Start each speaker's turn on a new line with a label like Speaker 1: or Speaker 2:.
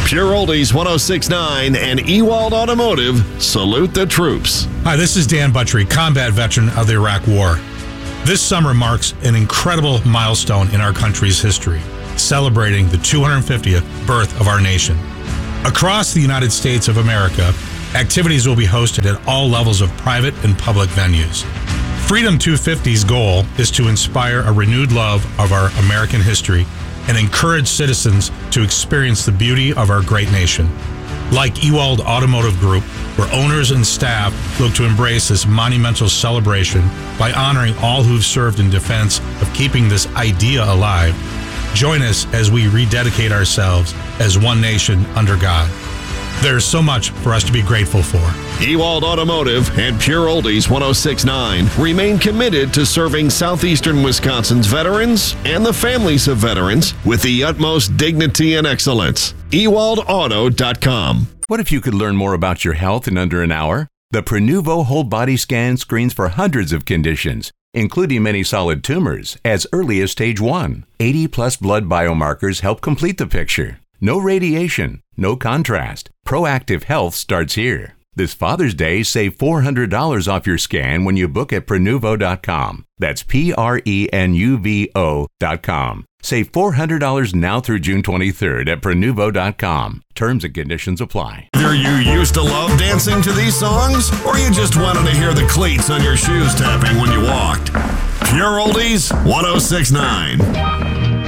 Speaker 1: Pure Oldies 106.9 and Ewald Automotive salute the troops.
Speaker 2: Hi, this is Dan Buttrey, combat veteran of the Iraq War. This summer marks an incredible milestone in our country's history, celebrating the 250th birth of our nation. Across the United States of America, activities will be hosted at all levels of private and public venues. Freedom 250's goal is to inspire a renewed love of our American history and encourage citizens to experience the beauty of our great nation. Like Ewald Automotive Group, where owners and staff look to embrace this monumental celebration by honoring all who've served in defense of keeping this idea alive, join us as we rededicate ourselves as one nation under God. There's so much for us to be grateful for.
Speaker 1: Ewald Automotive and Pure Oldies 106.9 remain committed to serving southeastern Wisconsin's veterans and the families of veterans with the utmost dignity and excellence. EwaldAuto.com.
Speaker 3: What if you could learn more about your health in under an hour? The Prenuvo Whole Body Scan screens for hundreds of conditions, including many solid tumors, as early as stage 1. 80-plus blood biomarkers help complete the picture. No radiation, no contrast. Proactive health starts here. This Father's Day, save $400 off your scan when you book at Prenuvo.com. That's Prenuvo.com. Save $400 now through June 23rd at Prenuvo.com. Terms and conditions apply.
Speaker 1: Either you used to love dancing to these songs, or you just wanted to hear the cleats on your shoes tapping when you walked. Pure Oldies 106.9.